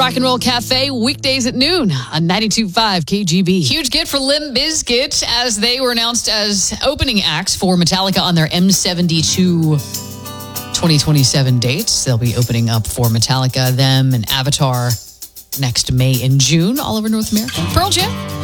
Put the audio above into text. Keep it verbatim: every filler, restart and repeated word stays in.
Rock and Roll Cafe, weekdays at noon on ninety-two point five K G B. Huge get for Limp Bizkit as they were announced as opening acts for Metallica on their M seventy-two twenty twenty-seven dates. They'll be opening up for Metallica, them, and Avatar next May and June all over North America. Pearl Jam